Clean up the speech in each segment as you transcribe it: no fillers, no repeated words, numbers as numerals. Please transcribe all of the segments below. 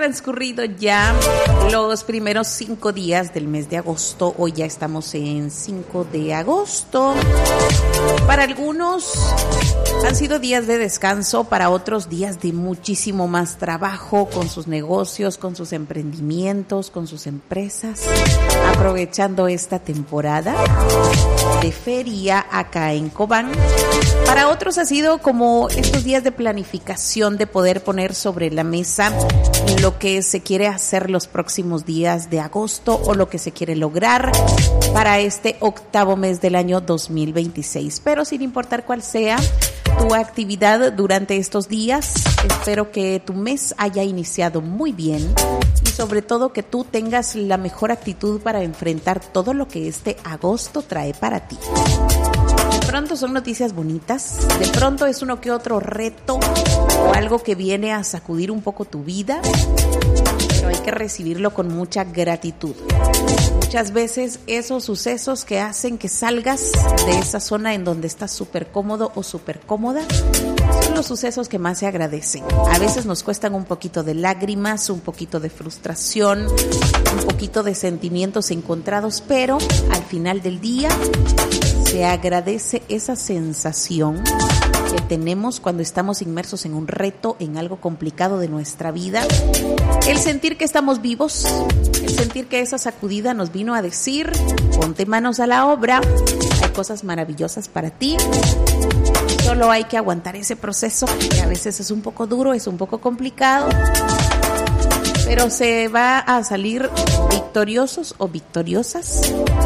transcurrido ya los primeros 5 días del mes de agosto. Hoy ya estamos en 5 de agosto. Para algunos han sido días de descanso, para otros días de muchísimo más trabajo con sus negocios, con sus emprendimientos, con sus empresas, aprovechando esta temporada de feria acá en Cobán. Para otros ha sido como estos días de planificación, de poder poner sobre la mesa lo que se quiere hacer los próximos días de agosto o lo que se quiere lograr para este octavo mes del año 2026. Pero sin importar cuál sea tu actividad durante estos días, espero que tu mes haya iniciado muy bien y sobre todo que tú tengas la mejor actitud para enfrentar todo lo que este agosto trae para ti. De pronto son noticias bonitas, de pronto es uno que otro reto o algo que viene a sacudir un poco tu vida, pero hay que recibirlo con mucha gratitud. Muchas veces esos sucesos que hacen que salgas de esa zona en donde estás súper cómodo o súper cómoda son los sucesos que más se agradecen. A veces nos cuestan un poquito de lágrimas, un poquito de frustración, un poquito de sentimientos encontrados, pero al final del día se agradece esa sensación que tenemos cuando estamos inmersos en un reto, en algo complicado de nuestra vida. El sentir que estamos vivos, el sentir que esa sacudida nos vino a decir, ponte manos a la obra, hay cosas maravillosas para ti. Solo hay que aguantar ese proceso, que a veces es un poco duro, es un poco complicado, pero se va a salir victoriosos o victoriosas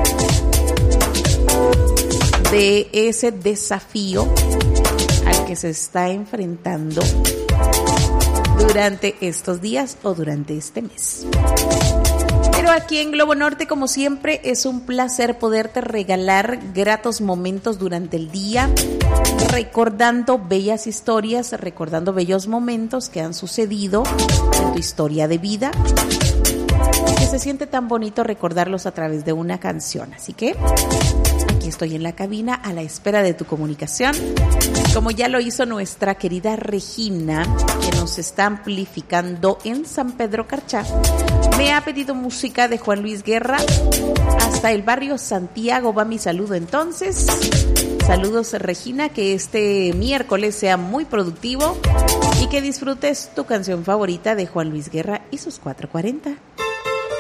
de ese desafío al que se está enfrentando durante estos días o durante este mes. Pero aquí en Globo Norte, como siempre, es un placer poderte regalar gratos momentos durante el día, recordando bellas historias, recordando bellos momentos que han sucedido en tu historia de vida, que se siente tan bonito recordarlos a través de una canción. Así que aquí estoy en la cabina a la espera de tu comunicación, como ya lo hizo nuestra querida Regina, que nos está amplificando en San Pedro Carchá. Me ha pedido música de Juan Luis Guerra. Hasta el barrio Santiago va mi saludo entonces. Saludos, Regina, que este miércoles sea muy productivo y que disfrutes tu canción favorita de Juan Luis Guerra y sus 440.